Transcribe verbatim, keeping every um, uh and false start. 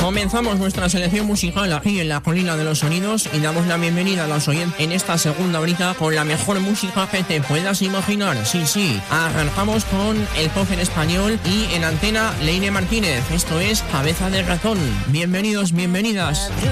Comenzamos nuestra selección musical aquí en la Colina de los Sonidos y damos la bienvenida a los oyentes en esta segunda horita con la mejor música que te puedas imaginar. Sí, sí, arrancamos con el pop en español y en antena Leire Martínez. Esto es Cabeza de Ratón. Bienvenidos, bienvenidas.